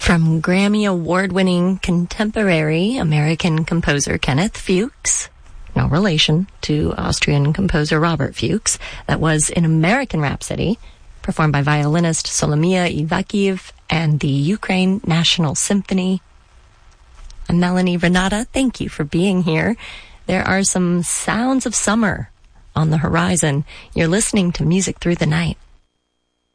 From Grammy Award-winning contemporary American composer Kenneth Fuchs, no relation to Austrian composer Robert Fuchs, that was In American Rhapsody, performed by violinist Solomia Ivakhiv and the Ukraine National Symphony. I'm Melanie Renata. Thank you for being here. There are some sounds of summer on the horizon. You're listening to Music Through the Night.